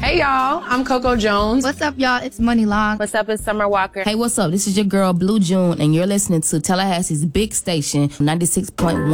Hey, y'all. I'm Coco Jones. What's up, y'all? It's Money Long. What's up? It's Summer Walker. Hey, what's up? This is your girl, Blue June, and you're listening to Tallahassee's big station, 96.1.